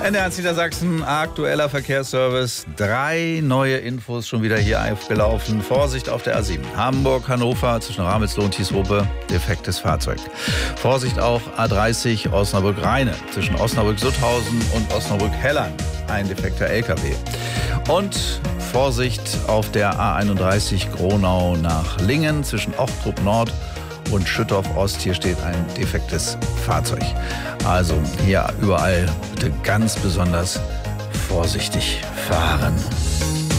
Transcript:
NDR Niedersachsen, aktueller Verkehrsservice. 3 neue Infos schon wieder hier aufgelaufen. Vorsicht auf der A7. Hamburg, Hannover, zwischen Ramelsloh und Tiesrope, defektes Fahrzeug. Vorsicht auch A30 Osnabrück-Rheine, zwischen Osnabrück-Sutthausen und Osnabrück-Hellern, ein defekter LKW. Und Vorsicht auf der A31 Gronau nach Lingen, zwischen Ochtrup Nord und Schüttorf Ost. Hier steht ein defektes Fahrzeug. Also hier überall bitte ganz besonders vorsichtig fahren.